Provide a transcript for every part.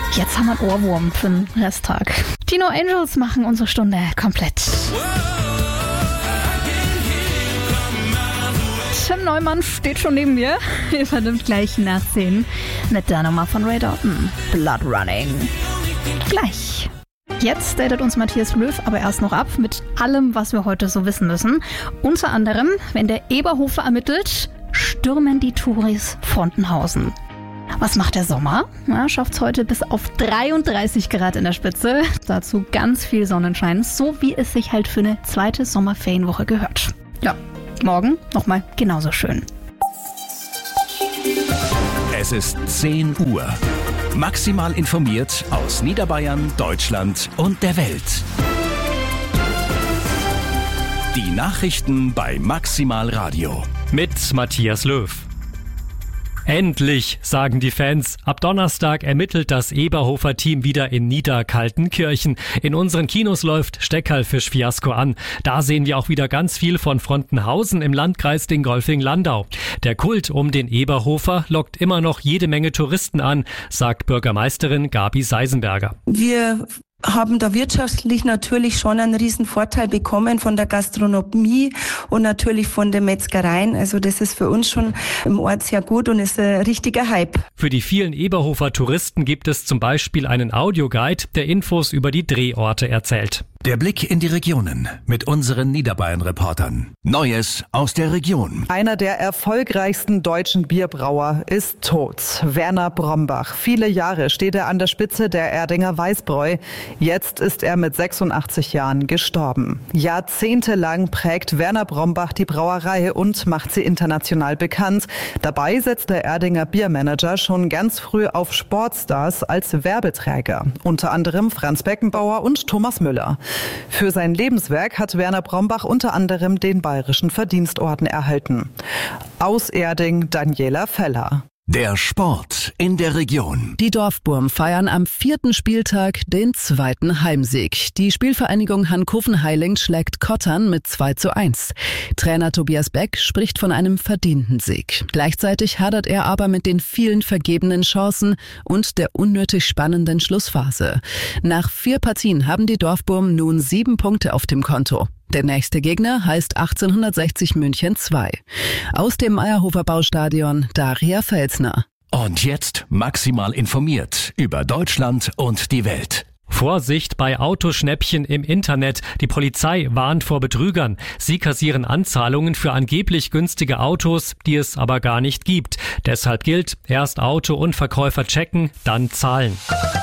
Jetzt haben wir einen Ohrwurm für den Resttag. Die No Angels machen unsere Stunde komplett. Tim Neumann steht schon neben mir. Ihr vernimmt gleich nach 10 mit der Nummer von Ray Dalton. Blood Running. Gleich. Jetzt datet uns Matthias Löw aber erst noch ab mit allem, was wir heute so wissen müssen. Unter anderem, wenn der Eberhofer ermittelt, stürmen die Touris Frontenhausen. Was macht der Sommer? Schafft es heute bis auf 33 Grad in der Spitze. Dazu ganz viel Sonnenschein, so wie es sich halt für eine zweite Sommerferienwoche gehört. Ja, morgen nochmal genauso schön. Es ist 10 Uhr. Maximal informiert aus Niederbayern, Deutschland und der Welt. Die Nachrichten bei Maximal Radio. Mit Matthias Löw. Endlich, sagen die Fans. Ab Donnerstag ermittelt das Eberhofer-Team wieder in Niederkaltenkirchen. In unseren Kinos läuft Steckerlfisch-Fiasko an. Da sehen wir auch wieder ganz viel von Frontenhausen im Landkreis Dingolfing-Landau. Der Kult um den Eberhofer lockt immer noch jede Menge Touristen an, sagt Bürgermeisterin Gabi Seisenberger. Wir haben da wirtschaftlich natürlich schon einen riesen Vorteil bekommen von der Gastronomie und natürlich von den Metzgereien. Also das ist für uns schon im Ort sehr gut und ist ein richtiger Hype. Für die vielen Eberhofer Touristen gibt es zum Beispiel einen Audioguide, der Infos über die Drehorte erzählt. Der Blick in die Regionen mit unseren Niederbayern-Reportern. Neues aus der Region. Einer der erfolgreichsten deutschen Bierbrauer ist tot. Werner Brombach. Viele Jahre steht er an der Spitze der Erdinger Weißbräu. Jetzt ist er mit 86 Jahren gestorben. Jahrzehntelang prägt Werner Brombach die Brauerei und macht sie international bekannt. Dabei setzt der Erdinger Biermanager schon ganz früh auf Sportstars als Werbeträger. Unter anderem Franz Beckenbauer und Thomas Müller. Für sein Lebenswerk hat Werner Brombach unter anderem den Bayerischen Verdienstorden erhalten. Aus Erding Daniela Feller. Der Sport in der Region. Die Dorfburm feiern am 4. Spieltag den 2. Heimsieg. Die Spielvereinigung Hankoven-Heiling schlägt Kottern mit 2:1. Trainer Tobias Beck spricht von einem verdienten Sieg. Gleichzeitig hadert er aber mit den vielen vergebenen Chancen und der unnötig spannenden Schlussphase. Nach 4 Partien haben die Dorfburm nun 7 Punkte auf dem Konto. Der nächste Gegner heißt 1860 München 2. Aus dem Meyerhofer Baustadion Daria Felsner. Und jetzt maximal informiert über Deutschland und die Welt. Vorsicht bei Autoschnäppchen im Internet. Die Polizei warnt vor Betrügern. Sie kassieren Anzahlungen für angeblich günstige Autos, die es aber gar nicht gibt. Deshalb gilt, erst Auto und Verkäufer checken, dann zahlen.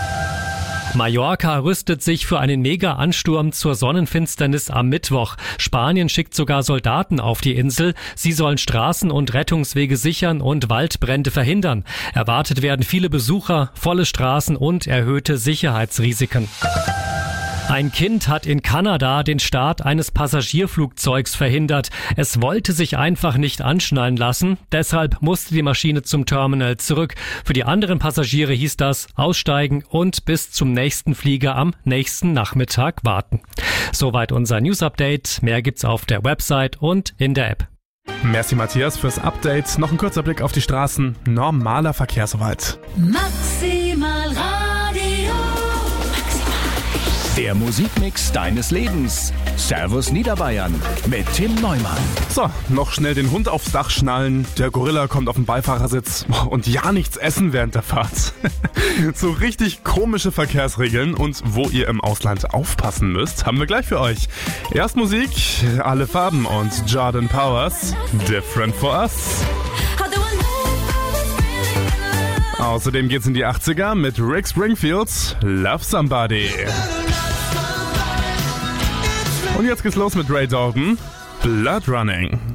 Mallorca rüstet sich für einen Mega-Ansturm zur Sonnenfinsternis am Mittwoch. Spanien schickt sogar Soldaten auf die Insel. Sie sollen Straßen und Rettungswege sichern und Waldbrände verhindern. Erwartet werden viele Besucher, volle Straßen und erhöhte Sicherheitsrisiken. Ein Kind hat in Kanada den Start eines Passagierflugzeugs verhindert. Es wollte sich einfach nicht anschnallen lassen. Deshalb musste die Maschine zum Terminal zurück. Für die anderen Passagiere hieß das aussteigen und bis zum nächsten Flieger am nächsten Nachmittag warten. Soweit unser News-Update. Mehr gibt's auf der Website und in der App. Merci Matthias fürs Update. Noch ein kurzer Blick auf die Straßen. Normaler Verkehr soweit. Maximal Radio. Der Musikmix deines Lebens. Servus Niederbayern mit Tim Neumann. So, noch schnell den Hund aufs Dach schnallen. Der Gorilla kommt auf den Beifahrersitz und ja nichts essen während der Fahrt. So richtig komische Verkehrsregeln und wo ihr im Ausland aufpassen müsst, haben wir gleich für euch. Erst Musik, Alle Farben und Jordan Powers, Different for Us. Außerdem geht's in die 80er mit Rick Springfield, Love Somebody. Und jetzt geht's los mit Ray Dalton, Blood Running.